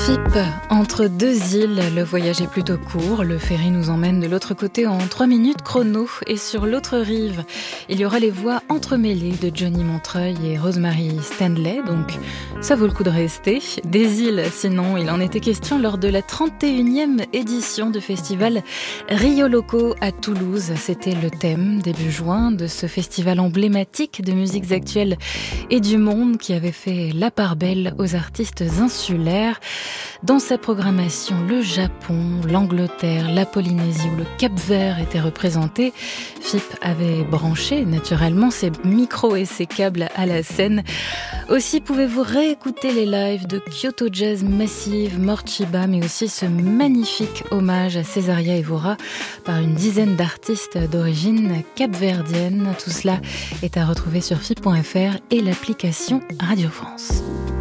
FIP, entre deux îles, le voyage est plutôt court. Le ferry nous emmène de l'autre côté en 3 minutes chrono. Et sur l'autre rive, il y aura les voix entremêlées de Johnny Montreuil et Rosemary Stanley. Donc ça vaut le coup de rester. Des îles, sinon, il en était question lors de la 31e édition du festival Rio Loco à Toulouse. C'était le thème, début juin, de ce festival emblématique de musiques actuelles et du monde qui avait fait la part belle aux artistes insulaires. Dans sa programmation, le Japon, l'Angleterre, la Polynésie ou le Cap-Vert étaient représentés. FIP avait branché naturellement ses micros et ses câbles à la scène. Aussi pouvez-vous réécouter les lives de Kyoto Jazz Massive, Morchiba, mais aussi ce magnifique hommage à Césaria Evora par une dizaine d'artistes d'origine capverdienne. Tout cela est à retrouver sur FIP.fr et l'application Radio France.